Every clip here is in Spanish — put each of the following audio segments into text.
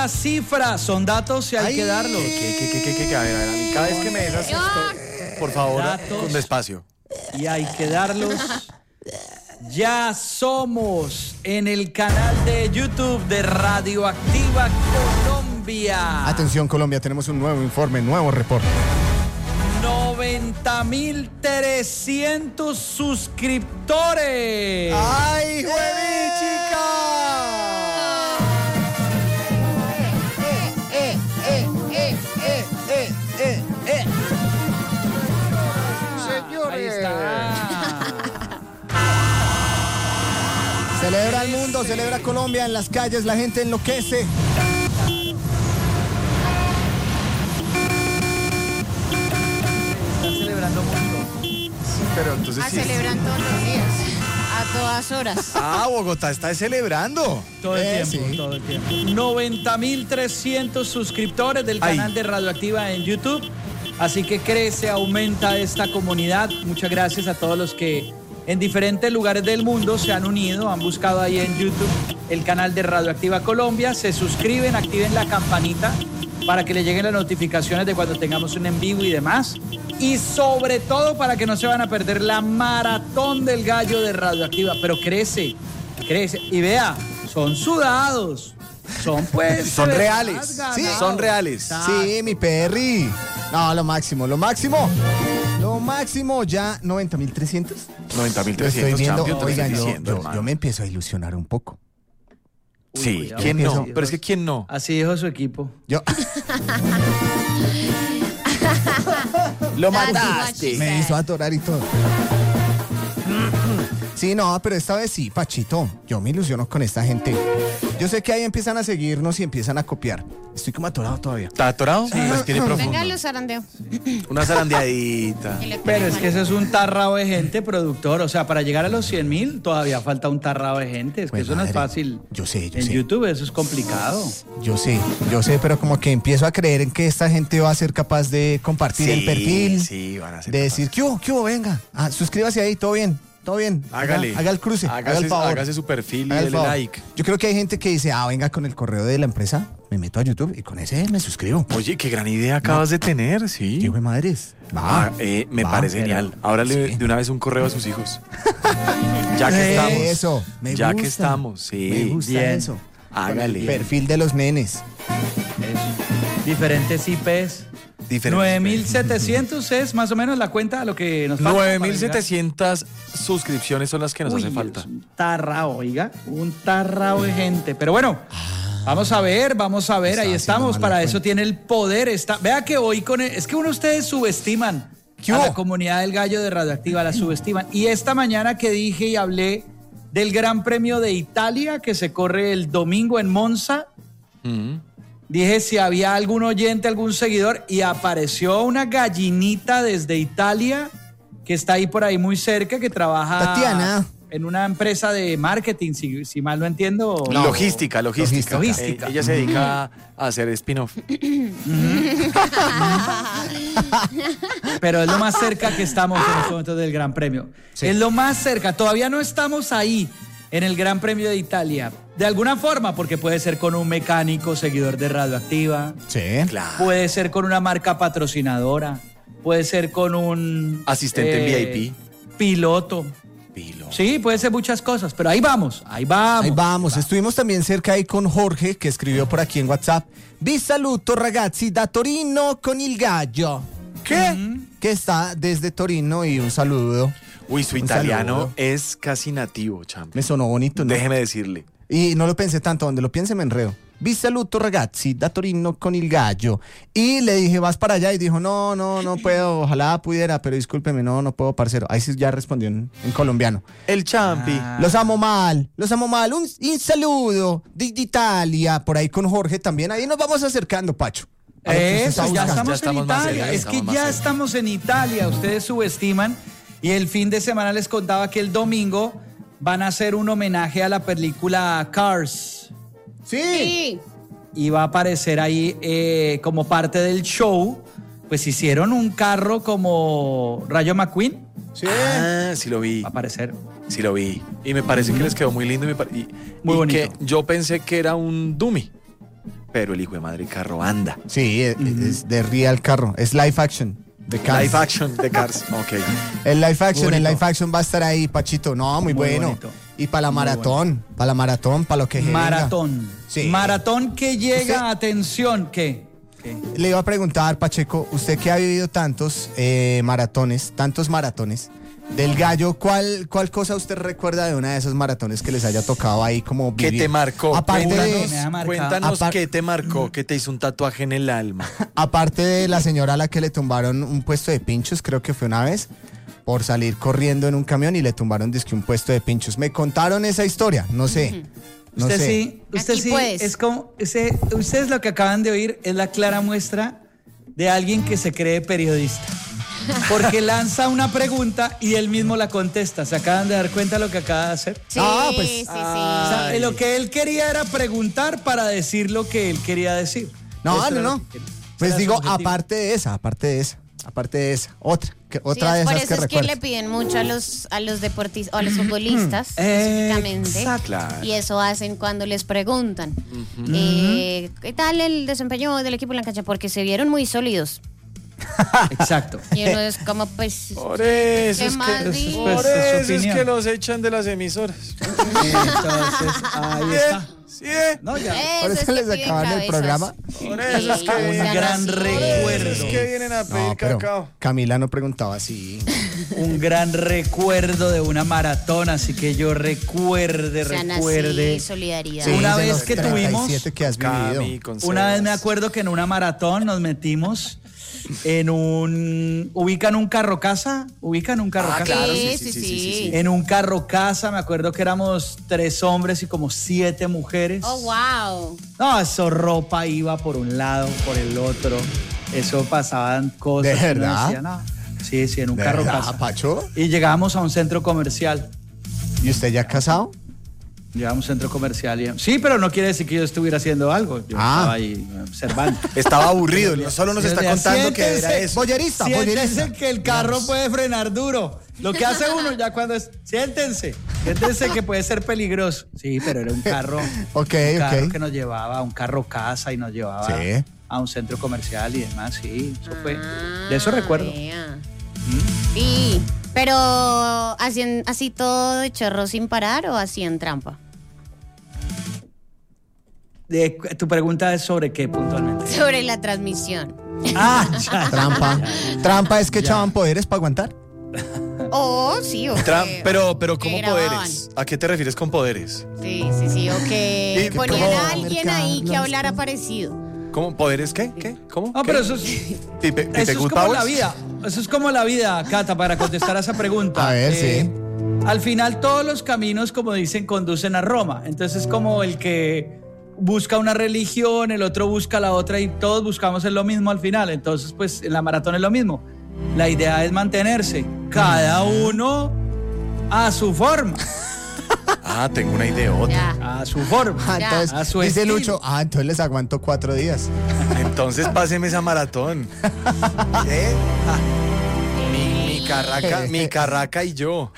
cifra, son datos y hay que darlos. ¿Qué? A ver, a mí cada vez que me des esto, por favor, Datos. con despacio. Y hay que darlos. Ya somos en el canal de YouTube de Radioactiva Colombia. Atención, Colombia, tenemos un nuevo informe, nuevo reporte. 90.300 suscriptores. ¡Ay, chica! Ahí está. Celebra el mundo, celebra Colombia, en las calles la gente enloquece. Están celebrando mucho. Pero entonces sí. Celebran todos los días, a todas horas. Bogotá está celebrando. Todo el tiempo, sí. todo el tiempo. 90.300 suscriptores del canal de Radioactiva en YouTube. Así que crece, aumenta esta comunidad. Muchas gracias a todos los que en diferentes lugares del mundo se han unido, han buscado ahí en YouTube el canal de Radioactiva Colombia, se suscriben, activen la campanita para que le lleguen las notificaciones de cuando tengamos un en vivo y demás. Y sobre todo para que no se van a perder la maratón del gallo de Radioactiva. Pero crece. Y vea, son sudados. Son pues... Son de verdad reales. ganados. Sí, son reales. Sí, mi perri. No, lo máximo. Ya 90.300. 90.300 Estoy viendo, Champions, oigan, diciendo, yo hermano. me empiezo a ilusionar un poco. Sí, cuidado. ¿quién no? Empiezo. Pero es que ¿quién no? Así dijo su equipo. Yo Lo mataste. me hizo atorar y todo. Sí, no, pero esta vez sí, Pachito. Yo me ilusiono con esta gente. Yo sé que ahí empiezan a seguirnos y empiezan a copiar. Estoy como atorado todavía. ¿Está atorado? Sí. Respire profundo. Venga, los zarandeo. Una zarandeadita. Pero es que eso es un tarrao de gente, productor. O sea, para llegar a los 100.000 todavía falta un tarrao de gente. Es que Pues eso no es madre, fácil. yo sé. En YouTube eso es complicado. Yo sé, pero como que empiezo a creer en que esta gente va a ser capaz de compartir el perfil. Sí, van a ser De decir, ¿qué hubo? Venga. Suscríbase ahí, todo bien. Hágale. Haga el cruce, haga el favor. Hágase su perfil y Haga el dele favor. like. Yo creo que hay gente que dice, venga, con el correo de la empresa, me meto a YouTube y con ese me suscribo. Oye, qué gran idea acabas de tener, sí. ¿Qué güey madres? Me va, parece genial. Ahora sí. de una vez un correo a sus hijos. Ya que estamos. Eso, me Ya gusta. que estamos, sí. Me gusta bien. eso. Hágale. Perfil de los nenes. Eso. Diferentes IPs. Diferente. 9.700 es más o menos la cuenta a lo que nos falta. 9.700 suscripciones son las que nos hace falta. Es un tarrao, oiga. Un tarrao de gente. Pero bueno, vamos a ver. Ahí estamos. Para eso tiene el poder. Vea que hoy es que ustedes subestiman a la comunidad del gallo de Radioactiva, la subestiman. Y esta mañana que dije y hablé del Gran Premio de Italia que se corre el domingo en Monza, dije si había algún oyente, algún seguidor, y apareció una gallinita desde Italia que está ahí por ahí muy cerca, que trabaja Tatiana. en una empresa de marketing, si mal no entiendo. No. Logística. Ella se dedica a hacer spin-off. Pero es lo más cerca que estamos en estos momentos del Gran Premio. Sí. Es lo más cerca. Todavía no estamos ahí en el Gran Premio de Italia. De alguna forma, porque puede ser con un mecánico seguidor de Radioactiva. Sí. Claro. Puede ser con una marca patrocinadora. Puede ser con un... Asistente VIP. Piloto. Sí, puede ser muchas cosas, pero ahí vamos. Ahí vamos. Estuvimos también cerca ahí con Jorge, que escribió por aquí en WhatsApp. Vi saluto ragazzi da Torino con il gallo. ¿Qué? Que está desde Torino y un saludo. Uy, su Un italiano saludo. es casi nativo, champ. Me sonó bonito, ¿no? Déjeme decirle. Y no lo pensé tanto, donde lo piense me enredo. Vi saluto ragazzi da Torino con il gallo. Y le dije, vas para allá, y dijo, no puedo, ojalá pudiera, pero discúlpeme, no puedo, parcero. Ahí sí ya respondió en colombiano. El champi. Los amo mal. Un saludo de Italia, por ahí con Jorge también. Ahí nos vamos acercando, Pacho. A lo que usted está Eso, ya buscando. estamos en más Italia. cerca, Es que estamos más ya cerca. estamos en Italia. Ustedes subestiman. Y el fin de semana les contaba que el domingo van a hacer un homenaje a la película Cars. Sí. Y va a aparecer ahí como parte del show. Pues hicieron un carro como Rayo McQueen. Sí. Sí lo vi. Va a aparecer. Sí lo vi. Y me parece que les quedó muy lindo. Muy bonito. Que yo pensé que era un dummy. pero el hijo de madre carro anda. Sí, es de real carro. Es live action de Cars. Live action de Cars. Ok. El live action, Bonito. va a estar ahí, Pachito. No, muy bueno. bonito. Y para la maratón, para lo que venga. Maratón. Sí. Maratón que llega, Usted- atención, ¿qué? Le iba a preguntar, Pacheco, usted que ha vivido tantos maratones del Gallo, ¿cuál cosa usted recuerda de una de esas maratones que les haya tocado ahí como ¿Qué vivir? te marcó? Aparte Me de, ha marcado. Cuéntanos Apar- qué te marcó, qué te hizo un tatuaje en el alma. aparte de la señora a la que le tumbaron un puesto de pinchos, creo que fue una vez, por salir corriendo en un camión y le tumbaron dizque un puesto de pinchos. Me contaron esa historia, no sé. No Usted sé. sí, usted Aquí sí, pues. es como, ustedes lo que acaban de oír es la clara muestra de alguien que se cree periodista. Porque lanza una pregunta y él mismo la contesta. ¿Se acaban de dar cuenta de lo que acaba de hacer? Sí, Ah, pues- sí, sí. O sea, Ay. lo que él quería era preguntar para decir lo que él quería decir. No, Eso era no. lo que quería. Pues Ese era digo, su objetivo. aparte de esa, otra Sí, de por esas eso que es que recuerdo. le piden mucho a los deportistas o a los futbolistas específicamente. Exacto. Claro. Y eso hacen cuando les preguntan ¿qué tal el desempeño del equipo en la cancha? Porque se vieron muy sólidos. Exacto. Y uno es como, pues, Por eso ¿qué es más que, digo? Pues, por es su eso es opinión. que los echan de las emisoras. Entonces, ahí está. Sí, No, ya. Por eso es que les piden acaban el cabezas. programa. Por eso es Sí, que sean un gran así. recuerdo. Es que vienen a pedir No, pero cacao. Camila no preguntaba así. Un gran recuerdo de una maratón, así que yo recuerde. Sean así, solidaridad. Sí. Una de vez los que tuvimos- 37 que has Cami, vivido. con Una vez me Sebas. acuerdo que en una maratón nos metimos ¿ubican un carro casa? Claro, Sí. En un carro casa, me acuerdo que éramos 3 hombres y como 7 mujeres. Oh, wow. No, eso ropa iba por un lado, por el otro. Eso pasaban cosas. ¿De que uno verdad? decía, no. Sí, en un ¿De carro verdad, casa. Pacho? Y llegábamos a un centro comercial. ¿Y usted ya casado? Llegamos a un centro comercial y... Sí, pero no quiere decir que yo estuviera haciendo algo. Yo estaba ahí observando. Estaba aburrido, no solo nos Yo está decía, contando que era "Siéntense, eso. Boyerista, Siéntense que el carro puede frenar duro. Lo que hace uno ya cuando es... Siéntense que puede ser peligroso. Sí, pero era un carro... Ok, un carro ok. que nos llevaba a un carro casa y nos llevaba Sí. a un centro comercial y demás. Sí, eso fue... De eso recuerdo. Vea. Sí, pero ¿hacían así todo de chorro sin parar o hacían trampa? Tu pregunta es sobre qué puntualmente. Sobre la transmisión. Ah, ya. Trampa. Trampa es que echaban poderes para aguantar. Oh, sí, o que- Pero que ¿cómo grababan. poderes? ¿A qué te refieres con poderes? Sí, o que Y ponían ¿cómo? a alguien ahí que Carlos, hablara parecido. ¿Cómo? ¿Poderes qué? ¿Qué? ¿Cómo? No, ¿Qué? pero eso es... ¿Pipe Eso es Good como Powers? la vida. Eso es como la vida, Cata, para contestar a esa pregunta. A ver, sí. Al final todos los caminos, como dicen, conducen a Roma. Entonces es como el que busca una religión, el otro busca la otra y todos buscamos en lo mismo al final. Entonces, pues en la maratón es lo mismo. La idea es mantenerse, cada uno a su forma. Ah, tengo una idiota. Ya. A su forma. Ah, Ya. entonces, A su dice estilo. Lucho, entonces les aguanto 4 días. Entonces páseme esa maratón. ¿Qué? Ah, mi carraca y yo.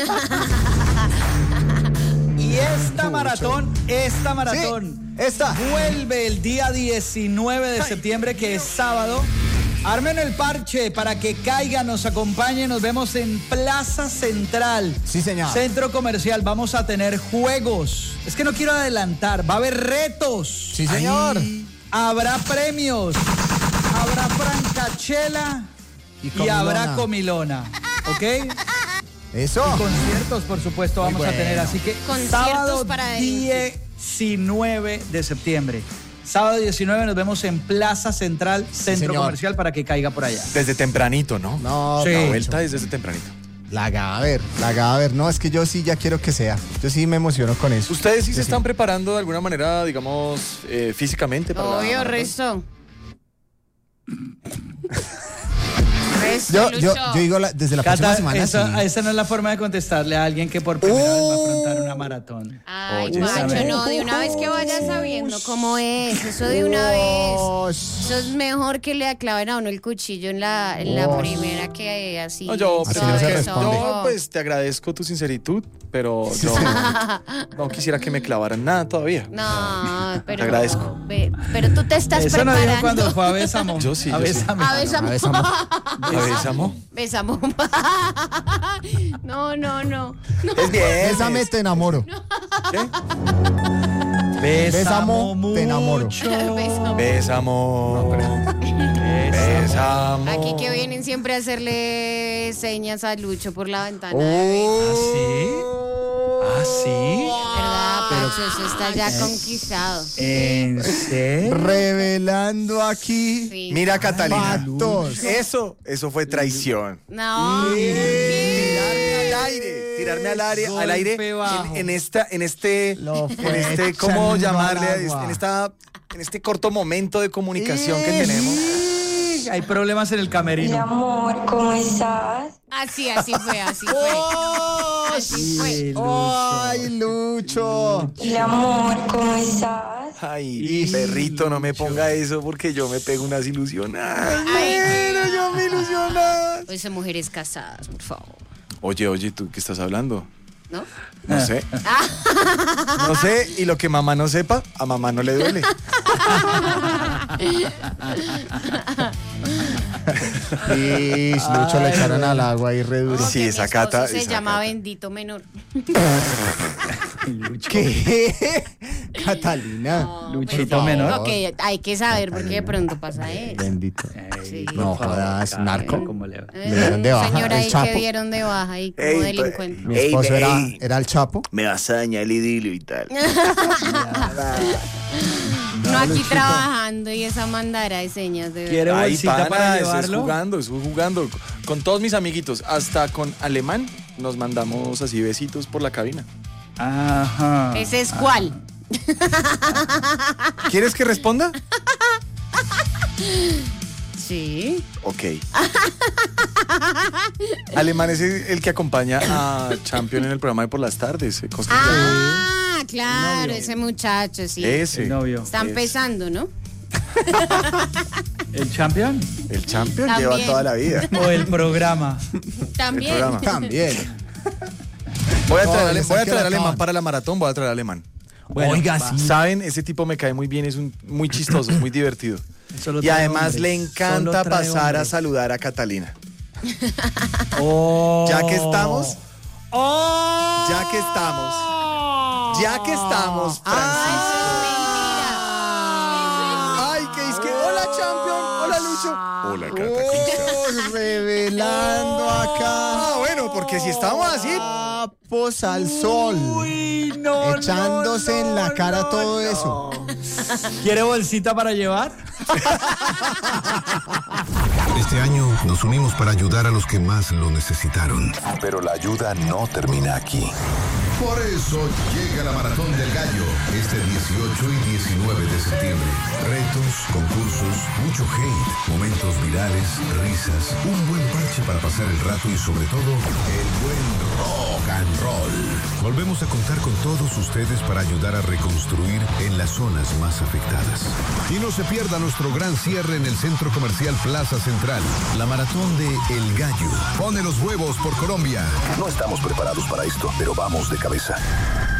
Y esta maratón Esta. vuelve el día 19 de septiembre, que es sábado. Armen el parche para que caigan, nos acompañen. Nos vemos en Plaza Central. Sí, señor. Centro comercial. Vamos a tener juegos. Es que no quiero adelantar. Va a haber retos. Sí, señor. Habrá premios. Habrá francachela y habrá comilona. ¿Ok? Eso. Conciertos, por supuesto, Muy vamos a bueno. tener. Así que Conciertos sábado para 19 de septiembre. Sábado 19 nos vemos en Plaza Central, Centro señor. Comercial, para que caiga por allá. Desde tempranito, ¿no? No, Sí. La Pacho. vuelta es desde tempranito. La Gaber. No, es que yo sí ya quiero que sea. Yo sí me emociono con eso. ¿Ustedes sí Yo se están preparando de alguna manera, digamos, físicamente para la Obvio, maratón? resto. Yo digo desde la próxima semana. Esa no es la forma de contestarle a alguien que por primera vez va a afrontar una maratón. Ay, Macho, no, de una vez que vaya sabiendo cómo es, eso de una vez. Eso es mejor que le claven a uno el cuchillo en la primera que así. No, yo pues te agradezco tu sinceritud, pero yo no quisiera que me clavaran nada todavía. No, pero... Te agradezco. Pero tú te estás eso preparando. No dijo cuando fue a Bésamo. Yo sí. A Bésamo. Bésamo. No. Es bien. Bésame, te enamoro. ¿Qué? Bésamo, te enamoro. Bésamo. Bésamo. Aquí que vienen siempre a hacerle señas a Lucho por la ventana. ¿Ah, sí? ¿Verdad, Pacho? Eso está ya conquistado. ¿En serio? Revelando aquí. Sí. Mira, Catalina. Patos. Eso fue traición. No. Tirarme al aire Golpe bajo. en este ¿cómo llamarle? En este corto momento de comunicación que tenemos. Hay problemas en el camerino. Mi amor, ¿cómo estás? Así fue. Así fue. ¡Ay, Lucho! Mi amor, ¿cómo estás? Ay, perrito, no me ponga eso porque yo me pego unas ilusionadas. Ay, Yo me ilusionas. Pues son mujeres casadas, por favor. Oye, ¿tú qué estás hablando? ¿No? No sé. No sé, y lo que mamá no sepa, a mamá no le duele. Y Lucho le echaron al agua y re duro. Sí, esa Cata. Se llama Bendito Menor. ¿Qué? Catalina. Luchito menor. Ok, hay que saber porque de pronto pasa eso. Bendito. Sí. No jodas, narco. ¿Cómo le va? Le dieron de baja, Señora el ahí Chapo. que dieron de baja y como Ey, delincuente. Mi esposo era el Chapo. Me vas a dañar el idilio y tal. No aquí trabajando y esa mandara de señas de ¿Quiere Ay, bolsita pana, para estoy llevarlo? estoy jugando. Con todos mis amiguitos, hasta con Alemán, nos mandamos así besitos por la cabina. Ajá. ¿Ese es cuál? ¿Quieres que responda? Sí. Ok. Alemán es el que acompaña a Champion en el programa de por las tardes. Ah, claro, ese muchacho, sí. Ese. El novio. Está empezando, ¿no? ¿El champion? El Champion También. lleva toda la vida. ¿O el programa? También. El programa. También. Voy a No, traer, le voy a saqué traer la alemán acaban. para la maratón, voy a traer alemán. Bueno, Oiga, va. sí. ¿Saben? Ese tipo me cae muy bien, es muy chistoso, es muy divertido. Solo Y trae además hombres. le Solo encanta trae pasar a hombres. saludar a Catalina. Oh. Ya que estamos, Oh. ya que estamos, Francisco. Ay, que es que hola Champion, hola Lucho. Hola Revelando acá. Ah, bueno, porque si estamos así, Papos al sol. Uy, no, Echándose en la cara todo eso. ¿Quiere bolsita para llevar? Este año nos unimos para ayudar a los que más lo necesitaron. Pero la ayuda no termina aquí. Por eso llega la Maratón del Gallo este 18 y 19 de septiembre. Retos, concursos, mucho hate, momentos virales, risas, un buen parche para pasar el rato y sobre todo, el buen rock and roll. Volvemos a contar con todos ustedes para ayudar a reconstruir en las zonas más afectadas. Y no se pierda nuestro gran cierre en el Centro Comercial Plaza Central. La Maratón de El Gallo. Pone los huevos por Colombia. No estamos preparados para esto, pero vamos de cabeza.